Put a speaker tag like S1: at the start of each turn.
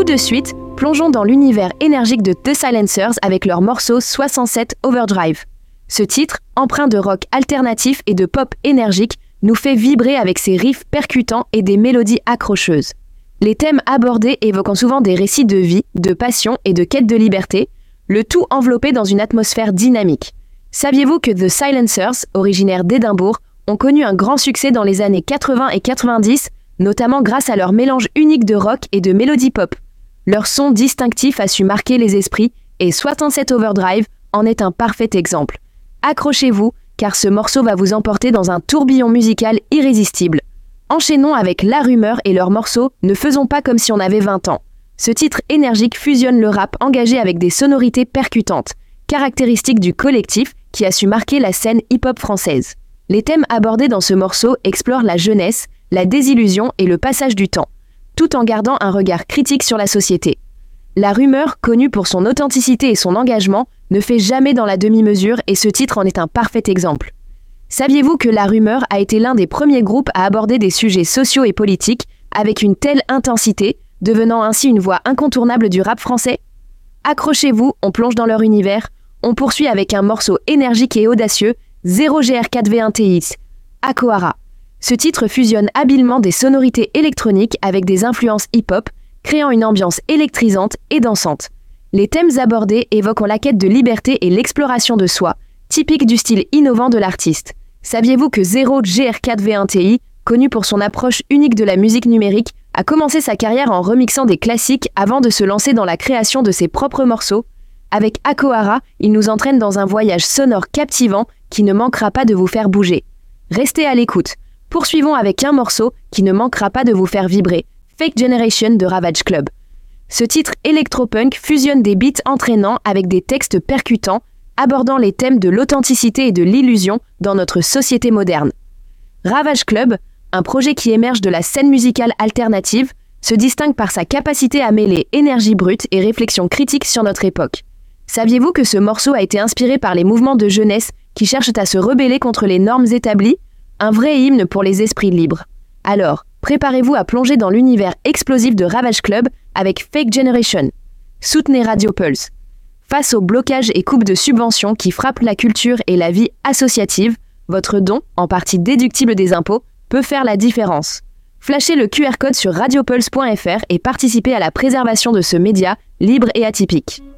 S1: de suite, plongeons dans l'univers énergique de The Silencers avec leur morceau 67 Overdrive. Ce titre, empreint de rock alternatif et de pop énergique, nous fait vibrer avec ses riffs percutants et des mélodies accrocheuses. Les thèmes abordés évoquant souvent des récits de vie, de passion et de quête de liberté, le tout enveloppé dans une atmosphère dynamique. Saviez-vous que The Silencers, originaires d'Édimbourg, ont connu un grand succès dans les années 80 et 90, notamment grâce à leur mélange unique de rock et de mélodie pop. Leur son distinctif a su marquer les esprits et 67 Overdrive en est un parfait exemple. Accrochez-vous, car ce morceau va vous emporter dans un tourbillon musical irrésistible. Enchaînons avec La Rumeur et leur morceau « Ne faisons pas comme si on avait 20 ans ». Ce titre énergique fusionne le rap engagé avec des sonorités percutantes, caractéristiques du collectif qui a su marquer la scène hip-hop française. Les thèmes abordés dans ce morceau explorent la jeunesse, la désillusion et le passage du temps, tout en gardant un regard critique sur la société. La Rumeur, connue pour son authenticité et son engagement, ne fait jamais dans la demi-mesure et ce titre en est un parfait exemple. Saviez-vous que La Rumeur a été l'un des premiers groupes à aborder des sujets sociaux et politiques avec une telle intensité, devenant ainsi une voix incontournable du rap français ? Accrochez-vous, on plonge dans leur univers, on poursuit avec un morceau énergique et audacieux, 0GR4V1TX, Akohara. Ce titre fusionne habilement des sonorités électroniques avec des influences hip-hop, créant une ambiance électrisante et dansante. Les thèmes abordés évoquent la quête de liberté et l'exploration de soi, typique du style innovant de l'artiste. Saviez-vous que 0GR4V1TI, connu pour son approche unique de la musique numérique, a commencé sa carrière en remixant des classiques avant de se lancer dans la création de ses propres morceaux ? Avec Akohara, il nous entraîne dans un voyage sonore captivant qui ne manquera pas de vous faire bouger. Restez à l'écoute. Poursuivons avec un morceau qui ne manquera pas de vous faire vibrer, Fake Generation de Ravage Club. Ce titre électropunk fusionne des beats entraînants avec des textes percutants, abordant les thèmes de l'authenticité et de l'illusion dans notre société moderne. Ravage Club, un projet qui émerge de la scène musicale alternative, se distingue par sa capacité à mêler énergie brute et réflexion critique sur notre époque. Saviez-vous que ce morceau a été inspiré par les mouvements de jeunesse qui cherchent à se rebeller contre les normes établies ? Un vrai hymne pour les esprits libres. Alors, préparez-vous à plonger dans l'univers explosif de Ravage Club avec Fake Generation. Soutenez Radio Pulse. Face aux blocages et coupes de subventions qui frappent la culture et la vie associative, votre don, en partie déductible des impôts, peut faire la différence. Flashez le QR code sur radiopulse.fr et participez à la préservation de ce média libre et atypique.